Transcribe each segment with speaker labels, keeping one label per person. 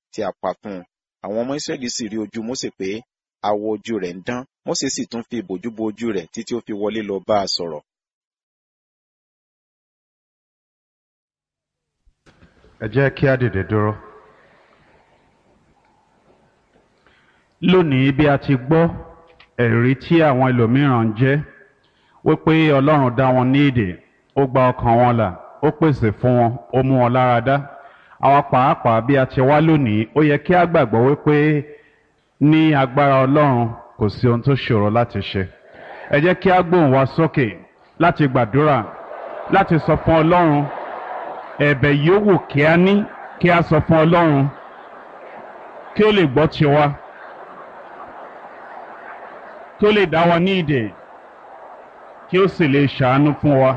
Speaker 1: tí a pa fún un. Àwọn ọmọ Ísírẹ́lì sì rí ojú Mósè pé awọ ojú rẹ̀ ń dán. Mósè sì tún fi ìbòjú bo ojú rẹ̀ títí ó fi wọlé lọ bá a sọ̀rọ̀.
Speaker 2: Ẹ jẹ́ kí á dìde dúró. Lónìí bí a ti gbọ́ ẹ̀rí tí àwọn ẹlòmíràn ń jẹ́ wípé Ọlọ́run dá wọn ní ìdè, ó gba ọkàn wọn là, ó pèsè fún wọn, ó mú wọn lára dá. Àwa pàápàá bí a ti wá lónìí, ó yẹ kí á gbàgbọ́ wípé ní agbára Ọlọ́run kò sí ohun tó ṣòro láti ṣe. Ẹ jẹ́ kí á gbóhùn wa sókè láti gbàdúrà, láti sọ fún Ọlọ́run ẹ̀bẹ̀ yòówù kí á ní, kí á sọ fún Ọlọ́run kí ó lè gbọ́ tiwa, kí ó lè dá wa ní ìdè, kí ó sì lè ṣàánú fún wa.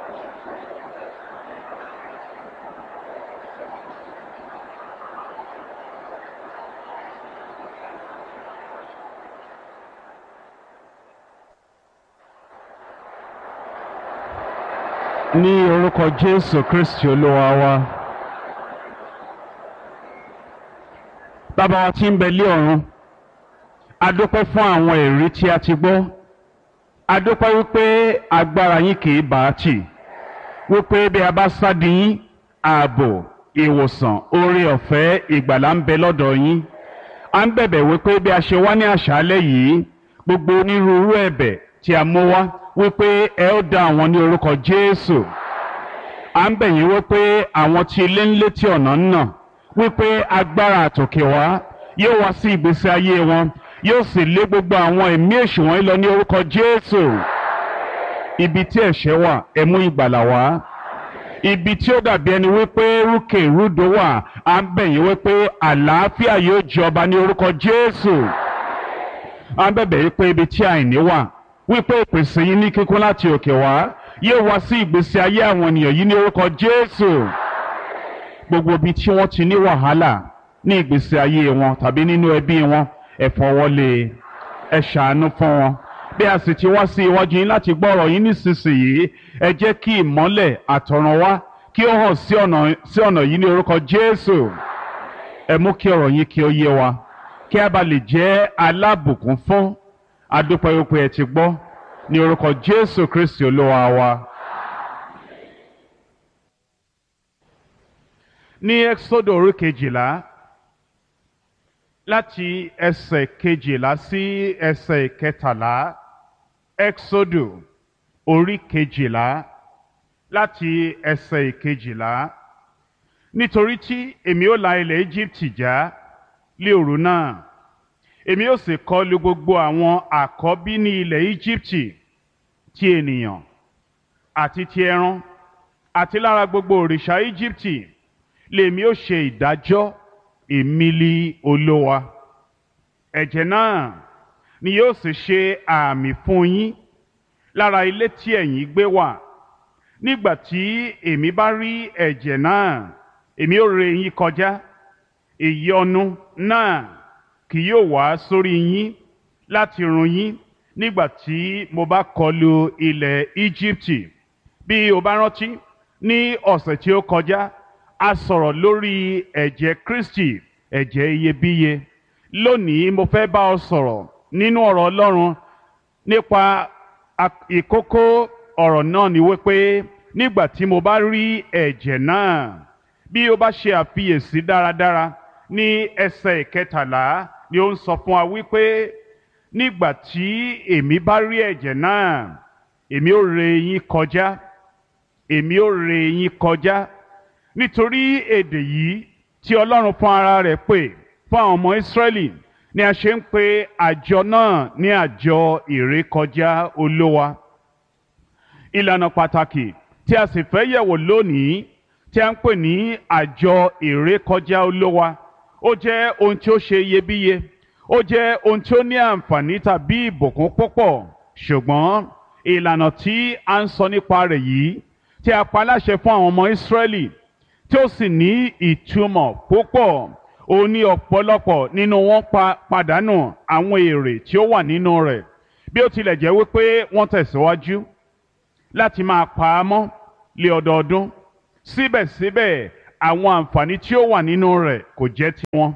Speaker 2: Ní orúkọ Jésù Kristi Olúwa wa. Bàbá wa tí ń bẹ lé ọ̀run, a dúpẹ́ fún àwọn ẹ̀rí tí a ti gbọ́. A dúpẹ́ wípé agbára yín kì í bá a tì, wípé bí a bá sádi yín, ààbò, ìwòsàn, oore ọ̀fẹ́, ìgbàlà ń bẹ lọ́dọ̀ yín. A ń bẹ̀bẹ̀ wípé bí a ṣe wá ní àṣálẹ́ yìí, gbogbo onírúurú ẹ̀bẹ̀ tí a mú wá, wípé ẹ ó dá àwọn ní orúkọ Jésù. À ń bẹ̀ yín wípé àwọn tí ilé ń létí ọ̀nà ń nà, wípé agbára àtòkè wá yóò wá sí ìgbésí ayé wọn, yóò sì lé gbogbo àwọn ẹ̀mí èṣù wọ̀nyí lọ ní orúkọ Jésù. Ibi tí ẹ̀ṣẹ̀ wà, ẹ mú ìgbàlà wá. Ibi tí ó dàbí ẹni wípé rúkè rúdò wà, à ń bẹ̀ yín wípé àlàáfíà yóò jọba ní orúkọ Jésù. À ń bẹ̀bẹ̀ wípé ibi tí àìní wà, wípé ìpèsè yín ní kíkún láti òkè wá yóò wá sí ìgbésí ayé àwọn ènìyàn yìí ní orúkọ Jésù. Gbogbo ibi tí wọ́n ti ní wàhálà ní ìgbésí ayé wọn tàbí nínú ẹbí wọn, ẹ fọwọ́lé, ẹ ṣàánú fún wọn. Bí a sì ti wá sí iwájú yín láti gbọ́ ọ̀rọ̀ yín nísinsìnyí, ẹ jẹ́ kí ìmọ́lẹ̀ àtọ̀run wá kí ó hàn sí ọ̀nà yìí ní orúkọ Jésù. Ẹ mú kí ọ̀rọ̀ yín kí ó yé wa, kí a bá lè jẹ́ alábùkún fún. A dúpẹ́ wípé ẹ ti gbọ́ ní orúkọ Jésù Kristi Olúwa wa. Ní Ẹ́kísódù orí 12 láti ẹsẹ̀ 12 sí ẹsẹ̀ 13. Ẹ́kísódù orí 12 láti ẹsẹ̀ 12. Nítorí tí èmi ó la ilẹ̀ Íjíbítì já lé òru náà, èmi ó sì kọlu gbogbo àwọn àkọ́bí ní ilẹ̀ Íjíbítì, ti ènìyàn àti ti ẹran àti lára gbogbo òrìṣà Íjíbítì lèmi ó ṣe ìdájọ́, èmi li Olúwa. Ẹ̀jẹ̀ náà ni yóò sì ṣe àmì fún yín lára ilé tí ẹ̀yin gbé wà. Nígbà tí èmi bá rí ẹ̀jẹ̀ náà, èmi ó ré yín kọjá. Ìyọnu náà kì yóò wá sórí yín láti run yín nígbà tí mo bá kọlu ilẹ̀ Íjíbítì. Bí o bá rántí, ní ọ̀sẹ̀ tí ó kọjá, a sọ̀rọ̀ lórí ẹ̀jẹ̀ Kristi, ẹ̀jẹ̀ iyebíye. Lónìí mo fẹ́ bá ọ sọ̀rọ̀ nínú ọ̀rọ̀ Ọlọ́run nípa ìkókó ọ̀rọ̀ náà ni wípé nígbà tí mo bá rí ẹ̀jẹ̀ náà, bí o bá ṣe àfiyèsí dáradára ní ẹsẹ̀ 13 ni ó ń sọ fún wa wípé nígbà tí èmi bá rí ẹ̀jẹ̀ náà, èmi ó ré yín kọjá, èmi ó ré yín kọjá. Nítorí èdè yìí tí Ọlọ́run fún ara rẹ̀ pè fún àwọn ọmọ Ísírẹ́lì ni a ṣe ń pe àjọ náà ní àjọ ìrékọjá Olúwa. Ìlànà pàtàkì tí a sì fẹ́ yẹ̀wò lónìí tí a ń pè ní àjọ ìrékọjá Olúwa, ó jẹ́ ohun tí ó ṣe iyebíye, ó jẹ́ ohun tí ó ní àǹfààní tàbí ìbùkún púpọ̀. Ṣùgbọ́n ìlànà tí a ń sọ nípa rẹ̀ yìí, tí a pa láṣẹ fún àwọn ọmọ Ísírẹ́lì, tí ó sì ní ìtumọ̀ púpọ̀, ó ní ọ̀pọ̀lọpọ̀ nínú wọn pàdánù àwọn èrè tí ó wà nínú rẹ̀. Bí ó tilẹ̀ jẹ́ wípé wọ́n tẹ̀síwájú láti máa pa á mọ́ lé ọdọọdún, síbẹ̀síbẹ̀ àwọn àǹfààní tí ó wà nínú rẹ̀ kò jẹ́ tiwọn.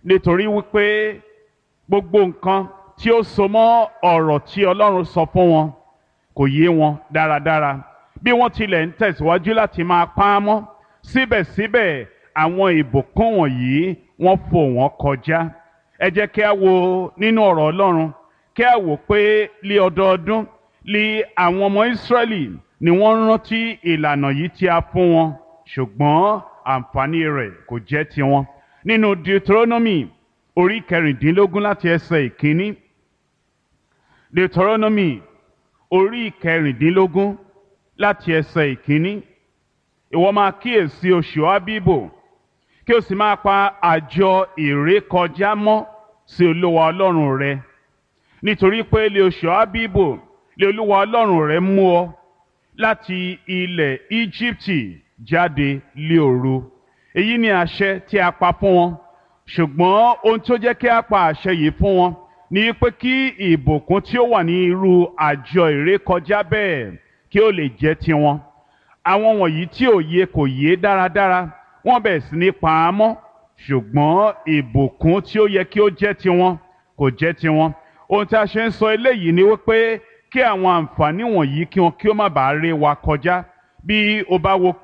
Speaker 2: nítorí wípé gbogbo nǹkan tí ó so mọ́ ọ̀rọ̀ tí Ọlọ́run sọ fún wọn kò yé wọn dáradára bí wọ́n tilẹ̀ ń tẹ̀síwájú láti máa pa á mọ́ síbẹ̀síbẹ̀ àwọn ìbùkún wọ̀nyí wọ́n fò wọ́n kọjá. Ẹ jẹ́ kí a wo nínú ọ̀rọ̀ Ọlọ́run kí a wò pé lí ọdọọdún lí àwọn ọmọ Ísírẹ́lì ni wọ́n rántí ìlànà yìí tí a fún wọn ṣùgbọ́n àǹfààní rẹ̀ kò jẹ́ tiwọn. Nínú Deuteronomy orí kẹrìndínlógún láti ẹsẹ̀ ìkíní. Deuteronomy orí kẹrìndínlógún láti ẹsẹ̀ ìkíní. Ìwọ máa kíyèsí oṣù Ábíbò kí o sì máa pa àjọ ìrékọjá mọ́ sí Olúwa Ọlọ́run rẹ nítorí pé lé oṣù Ábíbò lé Olúwa Ọlọ́run rẹ mú ọ láti ilẹ̀ Íjíbítì jáde lé òru. Èyí ni àṣẹ tí a pa fún wọn ṣùgbọ́n ohun tó jẹ́ kí a pa àṣẹ yìí fún wọn ni pé kí ìbùkún tí ó wà ní irú àjọ ìrékọjá bẹ́ẹ̀ kí ó lè jẹ́ tiwọn. Àwọn wọ̀nyí tí òye kò yé dáradára wọ́n bẹ̀rẹ̀ sí ní pa á mọ́ ṣùgbọ́n ìbùkún tí ó yẹ kí ó jẹ́ tiwọn kò jẹ́ tiwọn. Ohun tí a ṣe ń sọ eléyìí ni wípé kí àwọn àǹfààní wọ̀nyí kí wọn kí ó má bàa ré wa kọjá. Bí o bá wo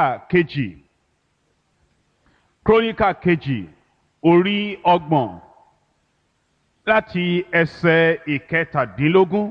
Speaker 2: Kíróníkà kejì orí 30 láti ẹsẹ̀ ìkẹtàdínlógún.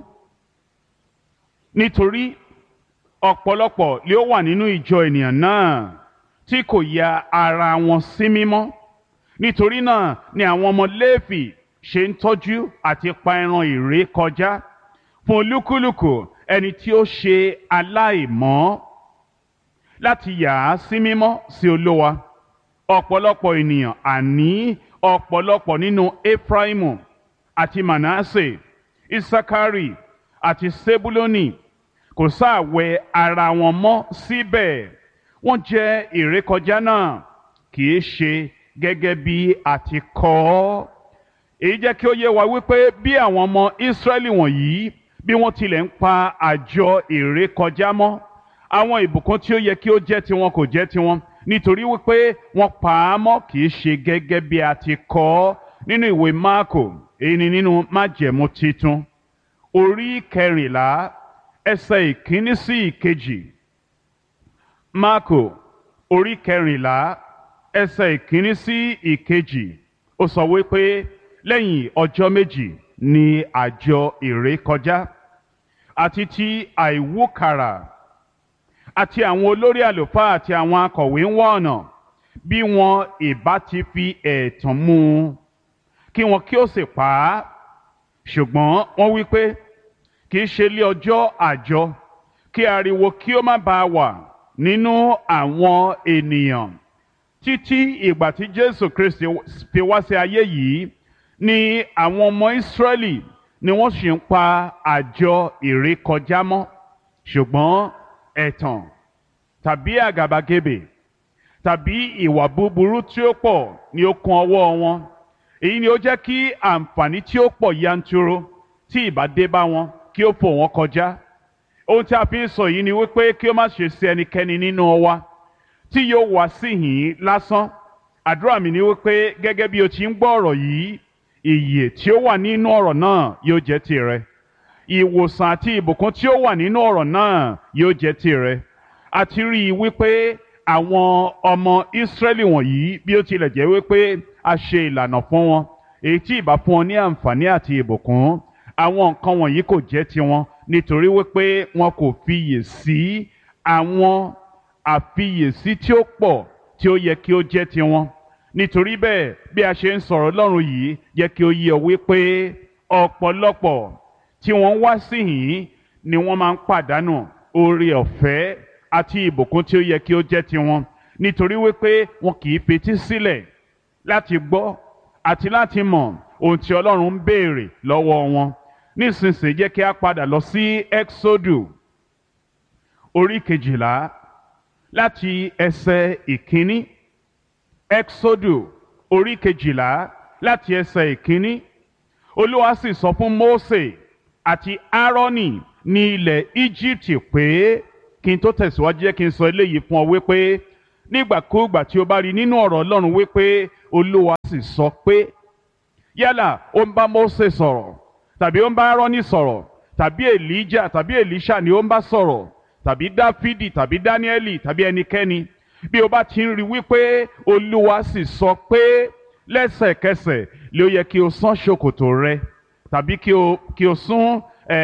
Speaker 2: Nítorí ọ̀pọ̀lọpọ̀ lé ó wà nínú ìjọ ènìyàn náà tí kò ya ara wọn sí mímọ́. Nítorí náà ni àwọn ọmọ Léfì ṣe ń tọ́jú àti pa ẹran ìrékọjá fún olúkúlùkù ẹni tí ó ṣe aláìmọ́ láti yà á sí mímọ́ sí Olúwa. Ọ̀pọ̀lọpọ̀ ènìyàn àní ọ̀pọ̀lọpọ̀ nínú Éfráímù àti Mànásè, Ísákárì àti Sébúlónì kò sáàwẹ ara wọn mọ́ síbẹ̀ wọ́n jẹ́ ìrékọjá náà kì í ṣe gẹ́gẹ́ bí a ti kọ ọ́. Èyí jẹ́ kí ó yé wa wípé bí àwọn ọmọ Ísírẹ́lì wọ̀nyí bí wọ́n tilẹ̀ ń pa àjọ ìrékọjá mọ́ àwọn ìbùkún tí ó yẹ kí ó jẹ́ tiwọn kò jẹ́ tiwọn nítorí wípé wọ́n pa á mọ́ kì í ṣe gẹ́gẹ́ bí a ti kọ ọ́ nínú ìwé Máàkò èyí ni nínú májẹ̀mú titun orí 14 ẹsẹ̀ ìkíní sí ìkejì. Máàkò orí 14 ẹsẹ̀ ìkíní sí ìkejì ó sọ wípé lẹ́yìn ọjọ́ méjì ni àjọ ìrékọjá àti ti àìwúkàrà àti àwọn olórí àlùfáà àti àwọn akọ̀wé ń wá ọ̀nà bí wọn ìbá ti fi ẹ̀tàn mú un kí wọn kí ó sì pa á. Ṣùgbọ́n wọ́n wí pé kì í ṣe lé ọjọ́ àjọ kí ariwo kí ó má bàa wà nínú àwọn ènìyàn. Títí ìgbà tí Jésù Kristi fi wá sí ayé yìí ni àwọn ọmọ Ísírẹ́lì ni wọ́n sì ń pa àjọ ìrékọjá mọ́. Ṣùgbọ́n ẹ̀tàn tàbí àgàbàgebè tàbí ìwà búburú tí ó pọ̀ ni ó kún ọwọ́ wọn. Èyí ni ó jẹ́ kí àǹfààní tí ó pọ̀ yanturu tí ìbá dé bá wọn kí ó fò wọ́n kọjá. Ohun tí a fi ń sọ yìí ni wípé kí ó má ṣe sí ẹnikẹ́ni nínú wa tí yóò wá síhìn lásán. Àdúrà mi ni wípé gẹ́gẹ́ bí o ti ń gbọ́ ọ̀rọ̀ yìí ìyè tí ó wà nínú ọ̀rọ̀ náà yóò jẹ́ tìrẹ. Ìwòsàn àti ìbùkún tí ó wà nínú ọ̀rọ̀ náà yóò jẹ́ tìrẹ. A ti rí i wípé àwọn ọmọ Ísírẹ́lì wọ̀nyí bí ó tilẹ̀ jẹ́ wípé a ṣe ìlànà fún wọn èyí tí ìbá fún wọn ní àǹfààní àti ìbùkún àwọn nǹkan wọ̀nyí kò jẹ́ tiwọn nítorí wípé wọn kò fiyè sí àwọn àfiyèsí tí ó pọ̀ tí ó yẹ kí ó jẹ́ tiwọn. Nítorí bẹ́ẹ̀ bí a ṣe ń sọ̀rọ̀ Ọlọ́run yìí jẹ́ kí ó yé ọ wípé ọ̀pọ̀lọpọ̀ tí wọ́n wá síhìn ni wọ́n máa ń pàdánù oore ọ̀fẹ́ àti ìbùkún tí ó yẹ kí ó jẹ́ tiwọn nítorí wípé wọn kì í fetí sílẹ̀ láti gbọ́ àti láti mọ̀ ohun tí Ọlọ́run ń béèrè lọ́wọ́ wọn. Nísinsìnyí jẹ́ kí a padà lọ sí Ẹ́ksódù orí 12 láti ẹsẹ̀ ìkíní. Ẹ́ksódù orí 12 láti ẹsẹ̀ ìkíní. Olúwa sì sọ fún Mósè àti Áárónì ní ilẹ̀ Íjíbítì pé kí n tó tẹ̀síwájú jẹ́ kí n sọ eléyìí fún ọ wípé nígbàkúùgbà tí o bá rí nínú ọ̀rọ̀ Ọlọ́run wípé Olúwa sì sọ pé. Yálà ó ń bá Mósè sọ̀rọ̀ tàbí ó ń bá Áárónì sọ̀rọ̀ tàbí Èlíjà tàbí Èlíṣà ni ó ń bá sọ̀rọ̀ tàbí Dáfídì tàbí Dáníẹ́lì tàbí ẹnikẹ́ni, bí o bá ti ń rí wípé Olúwa sì sọ pé, lẹ́sẹ̀kẹsẹ̀ ló yẹ kí o sán ṣòkòtò rẹ tàbí kí o sún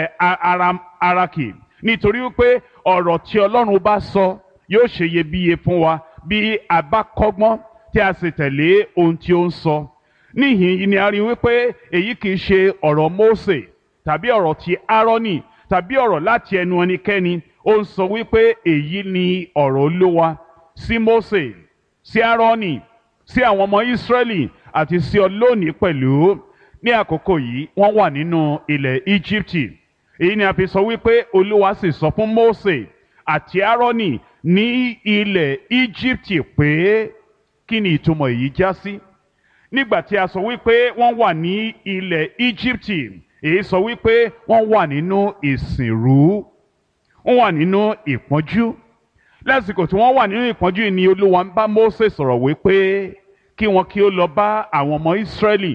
Speaker 2: ara kì, nítorí wípé ọ̀rọ̀ tí Ọlọ́run bá sọ yóò ṣe iyebíye fún wa bí a bá kọ́gbọ́n tí a sì tẹ̀lé ohun tí ó ń sọ. Níhìn ni a rí wípé èyí kìí ṣe ọ̀rọ̀ Mósè tàbí ọ̀rọ̀ ti Áárónì tàbí ọ̀rọ̀ láti ẹnu ẹnikẹ́ni. Ó ń sọ wípé èyí ni ọ̀rọ̀ Olúwa sí Mósè, sí Áárónì, sí àwọn ọmọ Ísírẹ́lì àti sí ọ lónìí pẹ̀lú. Ní àkókò yìí wọ́n wà nínú ilẹ̀ Íjíbítì. Èyí ni a fi sọ wípé Olúwa sì sọ fún Mósè àti Áárónì ní ilẹ̀ Íjíbítì pé kí ni ìtumọ̀ èyí já sí? Nígbà tí a sọ wípé wọ́n wà ní ilẹ̀ Íjíbítì, èyí sọ wípé wọ́n wà nínú ìsìnrú, wọ́n wà nínú ìpọ́njú. Lásìkò tí wọ́n wà nínú ìpọ́njú ni Olúwa ń bá Mósè sọ̀rọ̀ wípé kí ó lọ bá àwọn ọmọ Ísírẹ́lì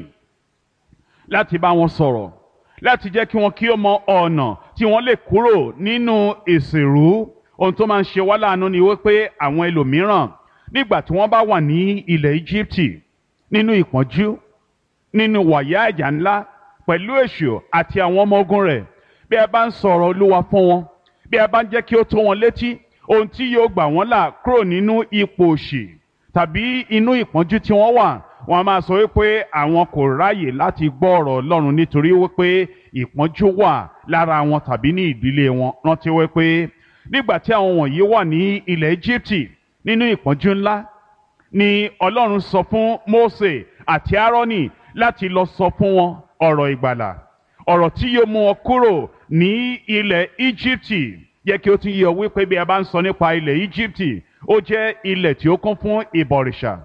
Speaker 2: láti bá wọn sọ̀rọ̀, láti jẹ́ kí ó mọ ọ̀nà tí wọ́n lè kúrò nínú ìsìnrú. Ohun tó máa ń ṣe wá láàánú ni wípé àwọn ẹlòmíràn nígbà tí wọ́n bá wà ní ilẹ̀ Íjíbítì nínú ìpọ́njú, nínú wàyà ìjà ńlá pẹ̀lú èṣù àti àwọn ọmọ ogun rẹ̀, bí a bá ń sọ̀rọ̀ Olúwa fún wọn, bí a bá ń jẹ́ kí ó tó wọn létí ohun tí yóò gbà wọ́n là kúrò nínú ipò òṣì tàbí inú ìpọ́njú tí wọ́n wà, wọ́n á máa sọ wípé àwọn kò ráyè láti gbọ́ ọ̀rọ̀ Ọlọ́run nítorí wípé ìpọ́njú wà lára wọn tàbí ní ìdílé wọn. Rántí wípé nígbà tí àwọn wọ̀nyí wà ní ilẹ̀ Íjíbítì nínú ìpọ́njú ńlá ni Ọlọ́run sọ fún Mósè àti Áárónì láti lọ sọ fún wọn ọ̀rọ̀ ìgbàlà, ọ̀rọ̀ tí yóò mú wọn kúrò ní ilẹ̀ Íjíbítì. Yẹ kí ó tún yé ọ wípé bí a bá ń sọ nípa ilẹ̀ Íjíbítì, ó jẹ́ ilẹ̀ tí ó kún fún ìbọ̀rìṣà.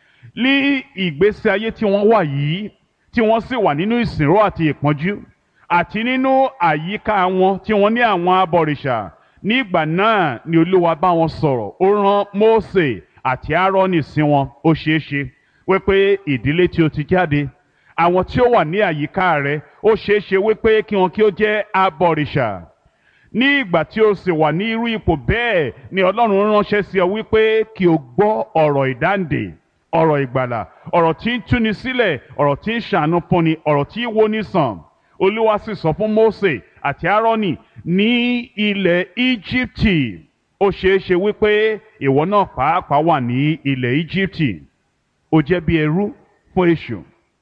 Speaker 2: Ní ìgbésí ayé tí wọ́n wà yìí, tí wọ́n sì wà nínú ìsìnrú àti ìpọ́njú àti nínú àyíká wọn tí wọ́n ní àwọn abọ̀rìṣà, nígbà náà ni Olúwa bá wọn sọ̀rọ̀. Ó rán Mósè àti Áárónì sí wọn. Ó ṣeé ṣe wípé ìdílé tí ó ti jáde, àwọn tí ó wà ní àyíká rẹ, ó ṣeé ṣe wípé kí ó jẹ́ abọ̀rìṣà. Ní ìgbà tí ó sì wà ní irú ipò bẹ́ẹ̀ ni Ọlọ́run ránṣẹ́ sí ọ wípé kí o gbọ́ ọ̀rọ̀ ìdáǹdè, ọ̀rọ̀ ìgbàlà, ọ̀rọ̀ tí ń túni sílẹ̀, ọ̀rọ̀ tí ń ṣàánú fúnni, ọ̀rọ̀ tí ń wóni sàn. Olúwa sì sọ fún Mósè àti Áárónì ní ilẹ̀ Íjíbítì. Ó ṣeé ṣe wípé ìwọ náà pàápàá wà ní ilẹ̀ Íjíbítì. Ó jẹ́ bí ẹrú fún èṣù,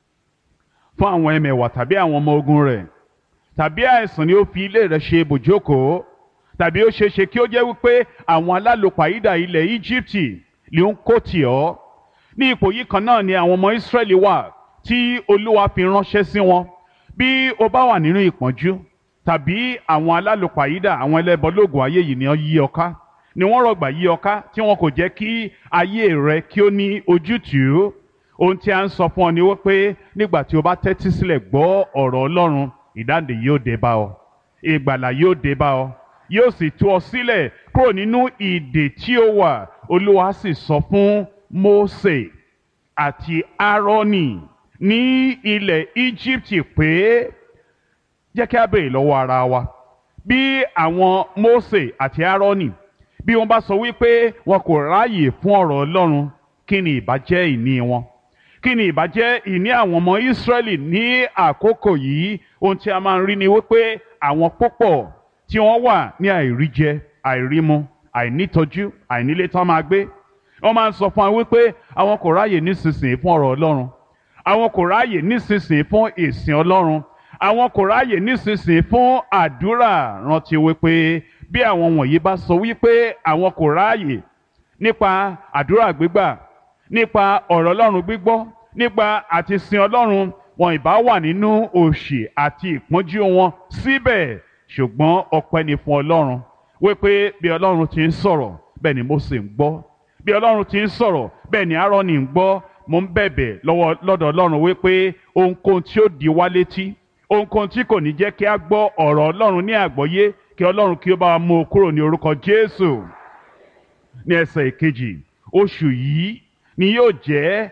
Speaker 2: fún àwọn ẹmẹ̀wà tàbí àwọn ọmọ ogun rẹ̀, tàbí àìsàn ni ó fi ilé rẹ̀ ṣe ibùjókòó, tàbí ó ṣeé ṣe kí ó jẹ́ wípé àwọn alálòpàídà ilẹ̀ Íjíbítì ló ń kó tì ọ́. Ní ipò yìí kan náà ni àwọn ọmọ Ísírẹ́lì wà tí Olúwa fi ránṣẹ́ sí wọn. Bí o bá wà nínú ìpọ́njú tàbí àwọn alálòpàídà, àwọn ẹlẹ́bọlóògùn ayé yìí ni wọ́n yí ọ ká, ni wọ́n rọ̀gbà yí ọ ká, tí wọn kò jẹ́ kí ayé rẹ kí ó ní ojútùú. Ohun tí a ń sọ fún ọ ni wípé nígbà tí o bá tẹ́tí sílẹ̀ gbọ́ ọ̀rọ̀ Ọlọ́run, ìdáǹdè yóò dé bá ọ, ìgbàlà yóò dé bá ọ, yóò sì tú ọ sílẹ̀ kúrò nínú ìdè tí ó wà. Olúwa sì sọ fún Mósè àti Áárónì ní ilẹ̀ Íjíbítì pé, jẹ́ kí a béèrè lọ́wọ́ ara wa, bí àwọn Mósè àti Áárónì bí wọ́n bá sọ wípé wọn kò ráàyè fún ọ̀rọ̀ Ọlọ́run, kí ni ìbá jẹ́ ìní wọn? Kí ni ìbá jẹ́ ìní àwọn ọmọ Ísírẹ́lì ní àkókò yìí? Ohun tí a máa ń rí ni wípé àwọn púpọ̀ tí wọ́n wà ní àìríjẹ, àìrímu, àìnítọ́jú, àìnílé tán máa gbé, wọ́n máa ń sọ fún wa wípé àwọn kò ráàyè nísinsìnyí fún ọ̀rọ̀ Ọlọ́run, àwọn kò ráàyè nísinsìnyí fún ìsìn Ọlọ́run, àwọn kò ráàyè nísinsìnyí fún àdúrà. Rántí wípé bí àwọn wọ̀nyí bá sọ wípé àwọn kò ráàyè nípa àdúrà gbígbà, nípa ọ̀rọ̀ Ọlọ́run gbígbọ́, nípa àti sin Ọlọ́run, wọn ìbá wà nínú òṣì àti ìpọ́njú wọn síbẹ̀. Ṣùgbọ́n ọpẹ́ ni fún Ọlọ́run wípé bí Ọlọ́run ti ń sọ̀rọ̀ bẹ́ẹ̀ ni Mósè ń gbọ́, bí Ọlọ́run ti ń sọ̀rọ̀ bẹ́ẹ̀ ni Áárónì ń gbọ́. Mo ń bẹ̀bẹ̀ lọ́dọ̀ Ọlọ́run wípé ohunkóhun tí ó di wá létí, ohunkóhun tí kò ní jẹ́ kí a gbọ́ ọ̀rọ̀ Ọlọ́run ní àgbọ́yé, kí Ọlọ́run kí ó bá wa mú o kúrò ní orúkọ Jésù. Ní ẹsẹ̀ ìkejì, oṣù yìí ni yóò jẹ́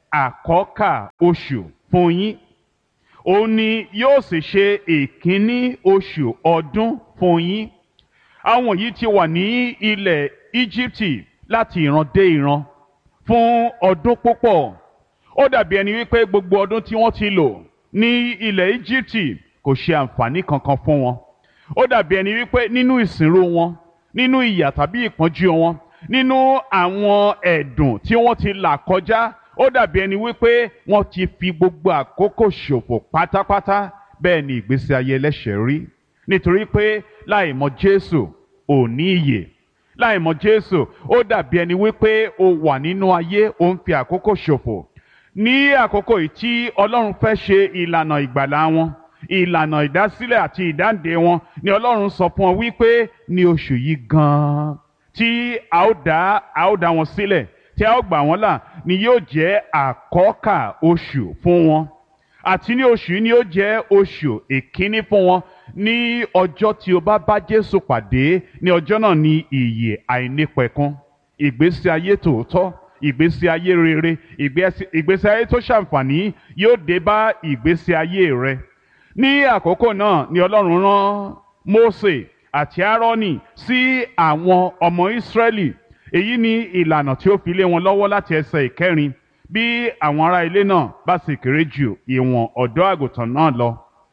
Speaker 2: àkọ́kà oṣù fún yín. Òun ni yóò sì ṣe ìkíní oṣù ọdún fún yín. Àwọn yìí ti wà ní ilẹ̀ Íjíbítì láti ìran dé ìran fún ọdún púpọ̀. Ó dàbí ẹni wípé gbogbo ọdún tí wọ́n ti lò ní ilẹ̀ Íjíbítì kò ṣe àǹfààní kankan fún wọn. Ó dàbí ẹni wípé nínú ìsìnrú wọn, nínú ìyà tàbí ìpọ́njú wọn, nínú àwọn ẹ̀dùn tí wọ́n ti là kọjá, ó dàbí ẹni wípé wọ́n ti fi gbogbo àkókò ṣòfò pátápátá. Bẹ́ẹ̀ ni ìgbésí ayé ẹlẹ́ṣẹ̀ rí, nítorí pé láì mọ̀ Jésù ò ní ìyè. Láì mọ̀ Jésù ó dàbí ẹni wípé o wà nínú ayé o ń fi àkókò ṣòfò. Ní àkókò yìí tí Ọlọ́run fẹ́ ṣe ìlànà ìgbàlà wọn, ìlànà ìdásílẹ̀ àti ìdáǹdè wọn, ni Ọlọ́run sọ fún ọ wípé ní oṣù yìí gan-an tí a ó dá wọn sílẹ̀, tí a ó gbà wọ́n là, ni yóò jẹ́ àkọ́kà oṣù fún wọn. Àti ní oṣù yìí ni yóò jẹ́ oṣù ìkíní fún wọn. Ní ọjọ́ tí o bá bá Jésù pàdé, ní ọjọ́ náà ni ìyè àìnípẹ̀kun, ìgbésí ayé tòótọ́, ìgbésí ayé rere, ìgbésí ayé tó ṣàǹfààní yóò dé bá ìgbésí ayé rẹ. Ní àkókò náà ni Ọlọ́run rán Mósè àti Áárónì sí àwọn ọmọ Ísírẹ́lì. Èyí ni ìlànà tí ó fi lé wọn lọ́wọ́ láti ẹsẹ̀ ìkẹrin. Bí àwọn ará ilé náà bá sì kéré ju ìwọ̀n ọ̀dọ́ àgùntàn náà lọ,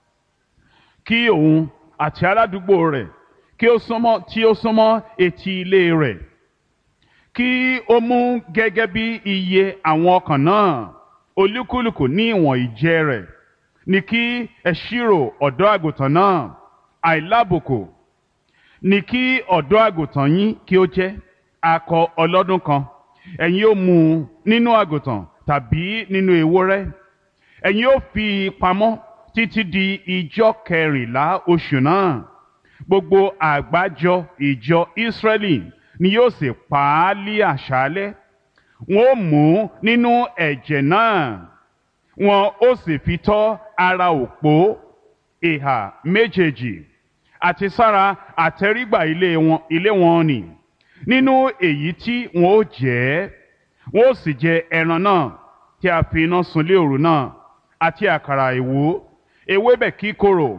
Speaker 2: kí òun àti aládùúgbò rẹ̀ tí ó súnmọ́ etí ilé rẹ̀, kí ó mú gẹ́gẹ́ bí iye àwọn ọkàn náà, olúkúlùkù ní ìwọ̀n ìjẹ rẹ̀, ni kí ẹ ṣírò ọ̀dọ́ àgùntàn náà. Àìlábùkù ni kí ọ̀dọ́ àgùntàn yín kí ó jẹ́, akọ ọlọ́dún kan. Ẹ̀yin ó mú un nínú àgùntàn tàbí nínú ewúrẹ́. Ẹ̀yin ó fi pamọ́ títí di ijọ́ kẹrìnlá oṣù náà. Gbogbo àgbájọ ìjọ Ísírẹ́lì ni yóò sì pa á lí àṣálẹ́. Wọn ó mú nínú ẹ̀jẹ̀ náà, wọn ó sì fi tọ́ ara òpó ìhà méjèèjì àti sára àtẹ́rígbà ilé wọn nì. Nínú èyí tí wọn ó jẹ, wọn ó sì jẹ ẹran náà tí a fi iná sun lé òru náà, àti àkàrà ìwú, ewébẹ̀ kíkorò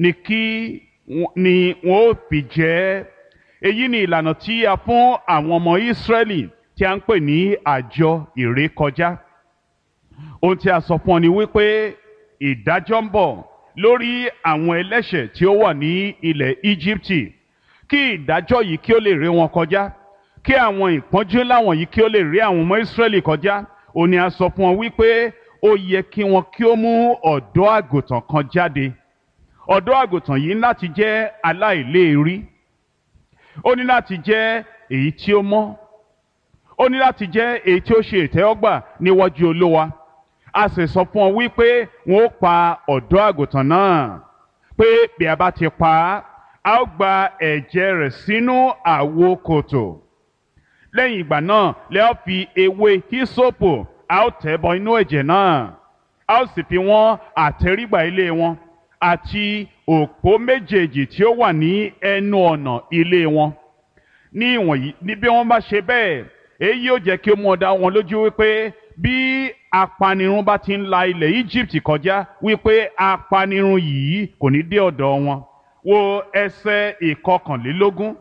Speaker 2: ni wọn ó fi jẹ. Èyí ni ìlànà tí a fún àwọn ọmọ Ísírẹ́lì tí a ń pè ní àjọ ìrékọjá. Ohun tí a sọ fún ọ ni wípé ìdájọ́ ń bọ̀ lórí àwọn ẹlẹ́ṣẹ̀ tí ó wà ní ilẹ̀ Íjíbítì, kí ìdájọ́ yìí kí ó lè ré wọn kọjá, kí àwọn ìpọ́njú láwọn yìí kí ó lè rí àwọn ọmọ Ísírẹ́lì kọjá. Ó ní a sọ fún wọn wípé ó yẹ kí wọn kí ó mú ọ̀dọ́ àgùntàn kan jáde. Ọ̀dọ́ àgùntàn yìí ní láti jẹ́ aláìléèrí, ó ní láti jẹ́ èyí tí ó mọ́, ó ní láti jẹ́ èyí tí ó ṣe ìtẹ́wọ́gbà níwájú Olúwa. A sì sọ fún ọ wípé wọn ó pa ọ̀dọ́ àgùntàn náà, pé bí a bá ti pa á, a ó gba ẹ̀jẹ̀ rẹ̀ sínú àwo kòtò. Lẹ́yìn ìgbà náà lẹ́ ó fi ewé hísópù, a ó tẹ̀ bọ inú ẹ̀jẹ̀ náà, a ó sì fi wọ́n àtẹ́rígbà ilé wọn àti òpó méjèèjì tí ó wà ní ẹnu ọ̀nà ilé wọn. Ní ìwọ̀nyí, ní bí wọ́n bá ṣe bẹ́ẹ̀, èyí yóò jẹ́ kí ó mú ọ dá wọn lójú wípé bí apanirun bá ti ń la ilẹ̀ Egypt kọjá, wípé apanirun yìí kò ní dé ọ̀dọ̀ wọn. Wo ẹsẹ̀ ìkọkànlélógún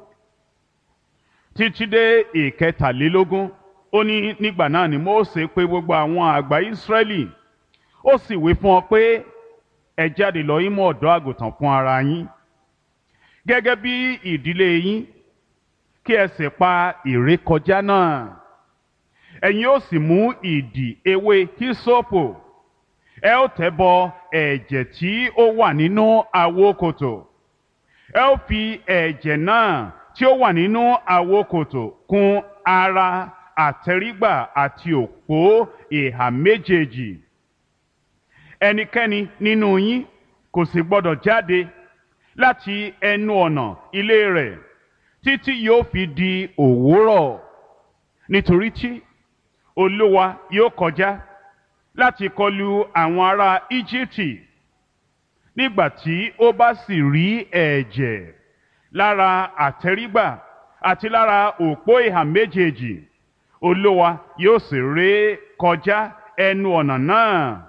Speaker 2: títí dé ìkẹtàlélógún. Ó ní nígbà náà ni Mósè pè gbogbo àwọn àgbà Ísírẹ́lì, ó sì wí fún ọ pé ẹ jáde lọ yín mú ọ̀dọ́ àgùntàn fún ara yín gẹ́gẹ́ bí ìdílé yín, kí ẹ sì pa ìrékọjá náà. Ẹ̀yin ó sì mú ìdì ewé hísópù, ẹ ó tẹ̀ bọ ẹ̀jẹ̀ tí ó wà nínú àwo kòtò. Ẹ ó fi ẹ̀jẹ̀ náà tí ó wà nínú àwo kòtò kùn ara àtẹ́rígbà àti òpó ìhà méjèèjì. Ẹnikẹ́ni nínú yín kò sì gbọdọ̀ jáde láti ẹnu ọ̀nà ilé rẹ̀ títí yóò fi di òwúrọ̀, nítorí tí Olúwa yóò kọjá láti kọlu àwọn ará Íjíbítì. Nígbà tí ó bá sì rí ẹ̀jẹ̀ lára àtẹ́rígbà àti lára òpó ìhà méjèèjì, Olúwa yóò sì ré kọjá ẹnu ọ̀nà náà